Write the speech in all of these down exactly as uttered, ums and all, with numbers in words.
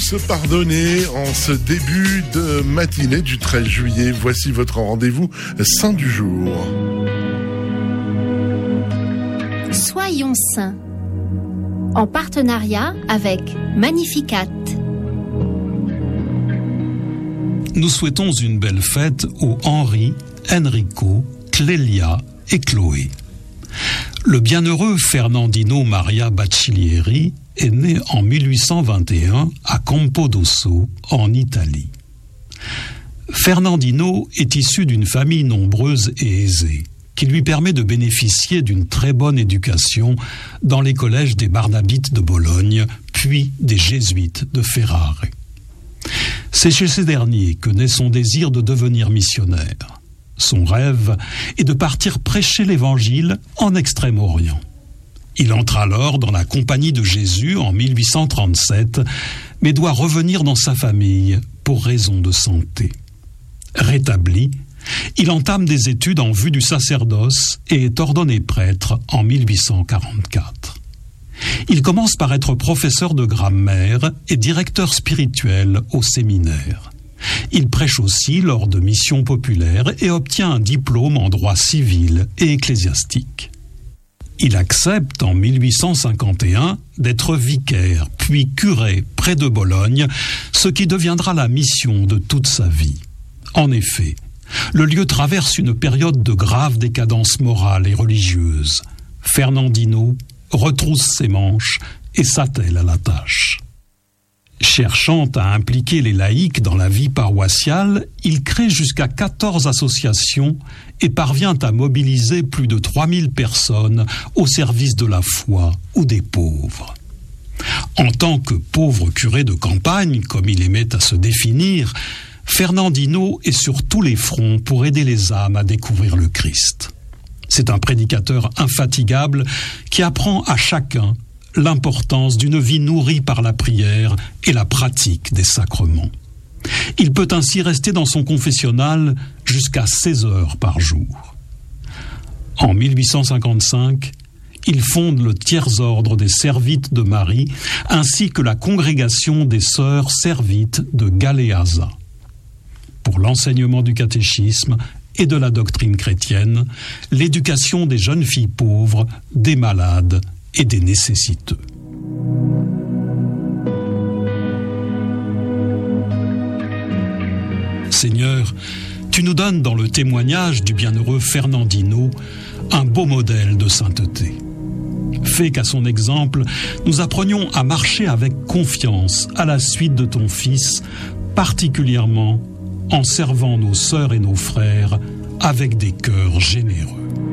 se pardonner en ce début de matinée du treize juillet. Voici votre rendez-vous saint du jour. Soyons saints, en partenariat avec Magnificat. Nous souhaitons une belle fête aux Henri, Enrico, Clélia et Chloé. Le bienheureux Fernandino Maria Baccellieri est né en mille huit cent vingt et un à Campodosso, en Italie. Fernandino est issu d'une famille nombreuse et aisée, qui lui permet de bénéficier d'une très bonne éducation dans les collèges des Barnabites de Bologne, puis des Jésuites de Ferrare. C'est chez ces derniers que naît son désir de devenir missionnaire. Son rêve est de partir prêcher l'Évangile en Extrême-Orient. Il entre alors dans la Compagnie de Jésus en mille huit cent trente-sept, mais doit revenir dans sa famille pour raison de santé. Rétabli, il entame des études en vue du sacerdoce et est ordonné prêtre en mille huit cent quarante-quatre. Il commence par être professeur de grammaire et directeur spirituel au séminaire. Il prêche aussi lors de missions populaires et obtient un diplôme en droit civil et ecclésiastique. Il accepte en mille huit cent cinquante et un d'être vicaire, puis curé près de Bologne, ce qui deviendra la mission de toute sa vie. En effet, le lieu traverse une période de grave décadence morale et religieuse. Fernandino retrousse ses manches et s'attelle à la tâche. Cherchant à impliquer les laïcs dans la vie paroissiale, il crée jusqu'à quatorze associations et parvient à mobiliser plus de trois mille personnes au service de la foi ou des pauvres. En tant que pauvre curé de campagne, comme il aimait à se définir, Fernandino est sur tous les fronts pour aider les âmes à découvrir le Christ. C'est un prédicateur infatigable qui apprend à chacun l'importance d'une vie nourrie par la prière et la pratique des sacrements. Il peut ainsi rester dans son confessionnal jusqu'à seize heures par jour. En mille huit cent cinquante-cinq, il fonde le Tiers-Ordre des Servites de Marie ainsi que la Congrégation des Sœurs Servites de Galeazza. Pour l'enseignement du catéchisme et de la doctrine chrétienne, l'éducation des jeunes filles pauvres, des malades et des nécessiteux. Seigneur, tu nous donnes dans le témoignage du bienheureux Fernandino un beau modèle de sainteté. Fais qu'à son exemple, nous apprenions à marcher avec confiance à la suite de ton Fils, particulièrement en servant nos sœurs et nos frères avec des cœurs généreux.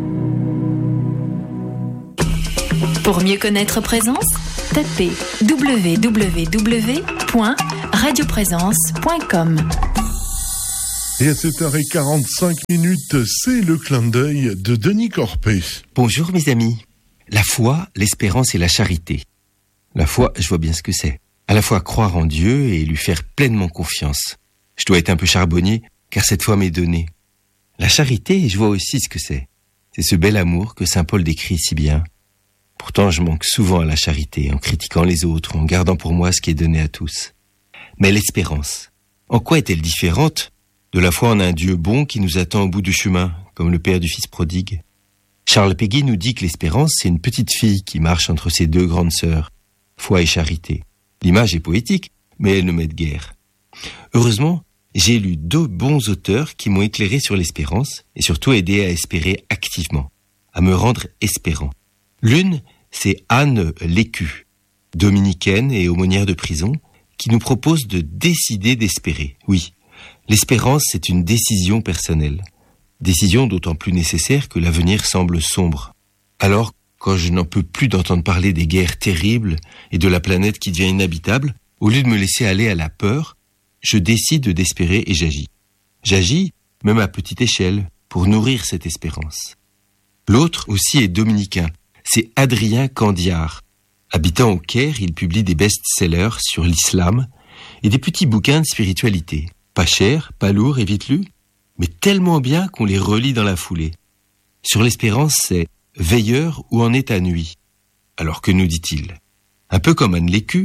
Pour mieux connaître Présence, tapez w w w point radio présence point com. Et à sept heures quarante-cinq minutes, c'est le clin d'œil de Denis Corpet. Bonjour mes amis. La foi, l'espérance et la charité. La foi, je vois bien ce que c'est. À la fois croire en Dieu et lui faire pleinement confiance. Je dois être un peu charbonnier, car cette foi m'est donnée. La charité, je vois aussi ce que c'est. C'est ce bel amour que saint Paul décrit si bien. Pourtant, je manque souvent à la charité, en critiquant les autres, en gardant pour moi ce qui est donné à tous. Mais l'espérance, en quoi est-elle différente de la foi en un Dieu bon qui nous attend au bout du chemin, comme le père du fils prodigue? Charles Péguy nous dit que l'espérance, c'est une petite fille qui marche entre ses deux grandes sœurs, foi et charité. L'image est poétique, mais elle ne m'aide guère. Heureusement, j'ai lu deux bons auteurs qui m'ont éclairé sur l'espérance et surtout aidé à espérer activement, à me rendre espérant. L'une, c'est Anne Lécu, dominicaine et aumônière de prison, qui nous propose de décider d'espérer. Oui, l'espérance, c'est une décision personnelle. Décision d'autant plus nécessaire que l'avenir semble sombre. Alors, quand je n'en peux plus d'entendre parler des guerres terribles et de la planète qui devient inhabitable, au lieu de me laisser aller à la peur, je décide d'espérer et j'agis. J'agis, même à petite échelle, pour nourrir cette espérance. L'autre aussi est dominicain. C'est Adrien Candiard. Habitant au Caire, il publie des best-sellers sur l'islam et des petits bouquins de spiritualité. Pas chers, pas lourds et vite lus, mais tellement bien qu'on les relit dans la foulée. Sur l'espérance, c'est « Veilleur où en est ta nuit ?» Alors que nous dit-il? Un peu comme Anne Lécu,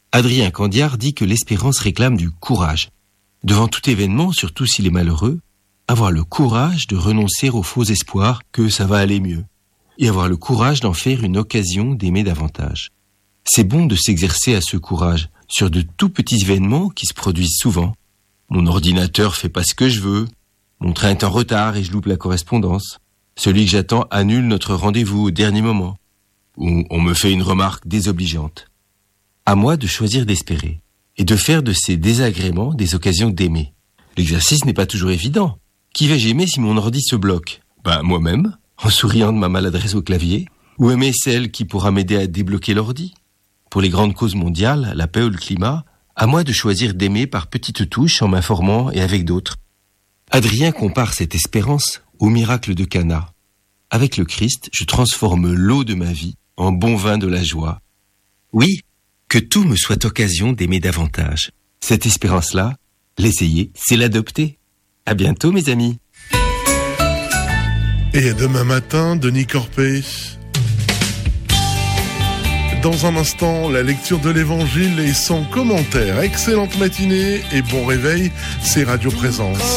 Adrien Candiard dit que l'espérance réclame du courage. Devant tout événement, surtout s'il est malheureux, avoir le courage de renoncer aux faux espoirs que ça va aller mieux, et avoir le courage d'en faire une occasion d'aimer davantage. C'est bon de s'exercer à ce courage sur de tout petits événements qui se produisent souvent. Mon ordinateur fait pas ce que je veux, mon train est en retard et je loupe la correspondance. Celui que j'attends annule notre rendez-vous au dernier moment. Ou on me fait une remarque désobligeante. À moi de choisir d'espérer et de faire de ces désagréments des occasions d'aimer. L'exercice n'est pas toujours évident. Qui vais-je aimer si mon ordi se bloque ? Ben moi-même, en souriant de ma maladresse au clavier. Ou aimer celle qui pourra m'aider à débloquer l'ordi ? Pour les grandes causes mondiales, la paix ou le climat, à moi de choisir d'aimer par petites touches en m'informant et avec d'autres. Adrien compare cette espérance au miracle de Cana. Avec le Christ, je transforme l'eau de ma vie en bon vin de la joie. Oui, que tout me soit occasion d'aimer davantage. Cette espérance-là, l'essayer, c'est l'adopter. À bientôt, mes amis. Et à demain matin, Denis Corpet. Dans un instant, la lecture de l'Évangile et son commentaire. Excellente matinée et bon réveil, c'est Radio Présence.